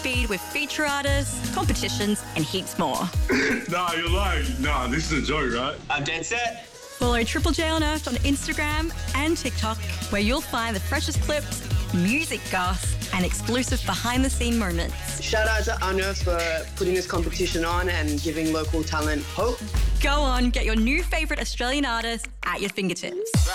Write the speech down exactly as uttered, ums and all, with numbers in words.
feed with feature artists, competitions, and heaps more. Nah, you're lying. Nah, this is a joke, right? I'm dead set. Follow Triple J Unearthed on Instagram and TikTok, where you'll find the freshest clips, music goss, and exclusive behind-the-scene moments. Shout out to Unearthed for putting this competition on and giving local talent hope. Go on, get your new favourite Australian artist at your fingertips.